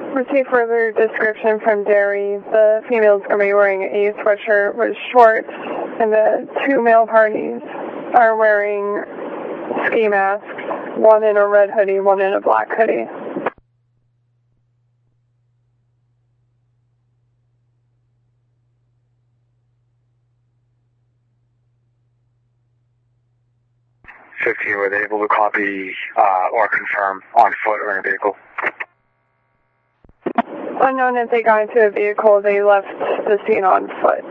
Receive further description from Derry. The female's going to be wearing a sweatshirt with shorts, and the two male parties are wearing ski masks, one in a red hoodie, one in a black hoodie. Were they able to copy or confirm on foot or in a vehicle? Unknown if they got into a vehicle, they left the scene on foot.